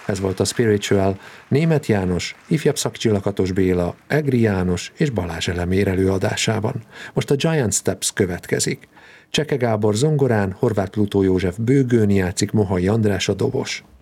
Ez volt a Spiritual, Németh János, ifjabb Szakcsi Béla, Egri János és Balázs Elemér előadásában. Most a Giant Steps következik. Cseke Gábor zongorán, Horváth Plutó József bőgőn játszik, Mohai András a dobos.